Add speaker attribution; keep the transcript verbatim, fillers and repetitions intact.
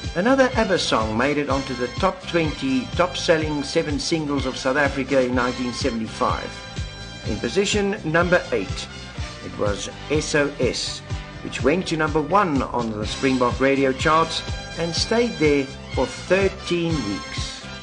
Speaker 1: Another ABBA song made it onto the top twenty top-selling seven singles of South Africa in nineteen seventy-five. In position number eight, it was S O S, which went to number one on the Springbok radio charts and stayed there for thirteen weeks.